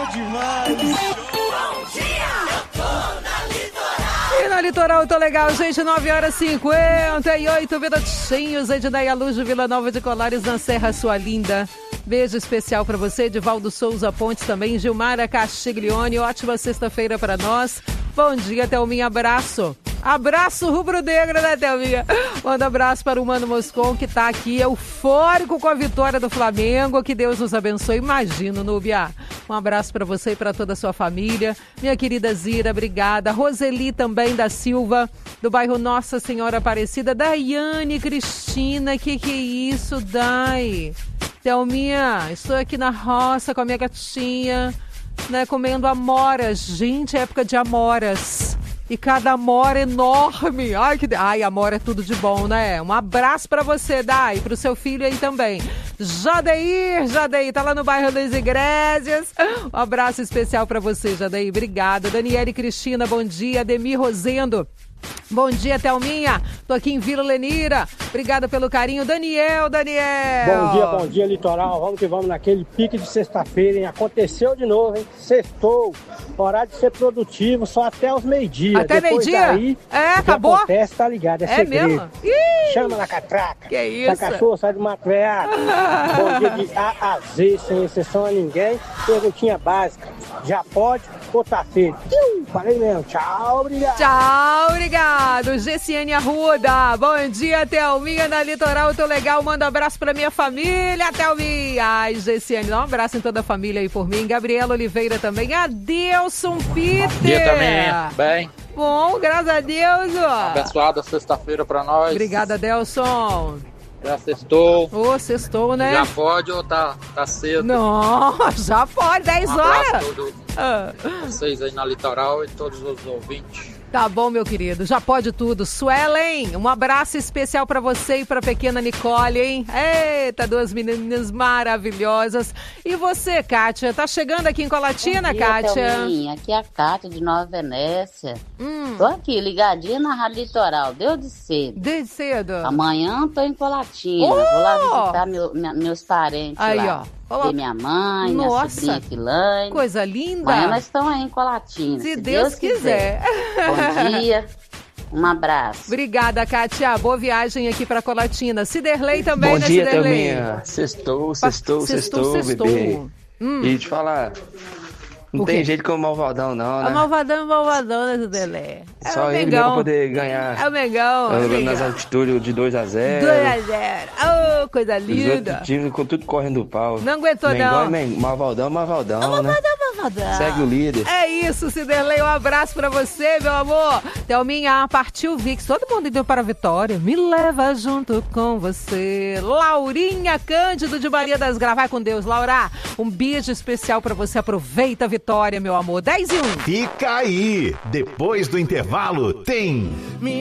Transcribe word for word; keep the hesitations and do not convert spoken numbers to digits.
bom demais. Bom dia, eu tô na Litoral. E na Litoral eu tô legal, gente, nove horas e cinquenta e oito minutinhos. Edneia Luz de Vila Nova de Colares, na Serra Sua Linda. Beijo especial pra você, Edivaldo Souza Pontes também, Gilmara Castiglione, ótima sexta-feira pra nós. Bom dia, Thelminha, abraço. Abraço rubro-negro, né, Thelminha? Manda abraço para o Mano Moscon, que tá aqui eufórico com a vitória do Flamengo. Que Deus nos abençoe. Imagino, Núbia. Um abraço para você e para toda a sua família. Minha querida Zira, obrigada. Roseli também da Silva, do bairro Nossa Senhora Aparecida. Daiane Cristina, que que é isso, Dai? Thelminha, estou aqui na roça com a minha gatinha, né, comendo amoras. Gente, é época de amoras. E cada amora enorme. Ai, que... Ai, amora é tudo de bom, né? Um abraço pra você, Dai, pro seu filho aí também. Jadeir, Jadeir, tá lá no bairro das Igrejas. Um abraço especial pra você, Jadeir. Obrigada. Daniele Cristina, bom dia. Ademir Rosendo. Bom dia, Thelminha. Tô aqui em Vila Lenira. Obrigada pelo carinho. Daniel, Daniel. Bom dia, bom dia, Litoral. Vamos que vamos naquele pique de sexta-feira, hein? Aconteceu de novo, hein? Sextou. Horário de ser produtivo só até os meio-dia. Até meio-dia? É, acabou? Acontece, tá ligado? É, é segredo. mesmo? Ih, chama na catraca. Que isso? Essa cachorro sai do mato veado. Bom dia de A a Z, sem exceção a ninguém. Perguntinha básica. Já pode ou tá feito? Falei mesmo. Tchau, obrigado. Tchau, obrigado. Gessiane Arruda. Bom dia, Thelminha, na Litoral. Tô legal. Manda um abraço pra minha família, Thelminha. Ai, Gessiane, dá um abraço em toda a família aí por mim. Gabriela Oliveira também. Adelson Peter. Bom dia também. Bem. Bom, graças a Deus. Abençoada sexta-feira pra nós. Obrigada, Adelson. Já sextou. Ô, oh, sextou, né? Já pode ou tá, tá cedo? Não, já pode, dez um horas. A todos ah. vocês aí na Litoral e todos os ouvintes. Tá bom, meu querido, já pode tudo. Suelen, um abraço especial pra você e pra pequena Nicole, hein? Eita, duas meninas maravilhosas. E você, Kátia, tá chegando aqui em Colatina, Bom dia, Kátia? Thelminha. Aqui é a Kátia de Nova Venécia. Hum. Tô aqui, ligadinha na Rádio Litoral, deu de cedo. Desde cedo. Amanhã tô em Colatina, Oh! vou lá visitar meu, minha, meus parentes Aí, lá. ó. Ver minha mãe, Nossa, minha sobrinha Filane. Coisa linda. Amanhã nós estamos aí em Colatina, se, se Deus, Deus quiser. quiser. Bom dia. Um abraço. Obrigada, Kátia. Boa viagem aqui pra Colatina. Ciderley também, Bom né, dia, Ciderley? Thelminha. Sextou, sextou, sextou, sextou. bebê. Hum. E te falar, não O tem quê? jeito como malvadão, não, né? A malvadão é malvadão, né, Ciderley? É Só o ele mesmo Mengão. pra poder ganhar. É o Mengão. É o Nas altitudes de dois a zero. dois a zero. Oh, coisa Os linda. outros times com tudo correndo do pau. Não aguentou, Mengão não. É Mengão, malvadão, malvadão, É né? malvadão, malvadão. Segue o líder. É isso, Ciderley. Um abraço pra você, meu amor. Thelminha, partiu o Vix. Todo mundo indo para a vitória. Me leva junto com você. Laurinha Cândido de Maria das Graças. Vai com Deus, Laura. Um beijo especial pra você. Aproveita a vitória, meu amor. dez e um. Fica aí. Depois do intervalo, tem...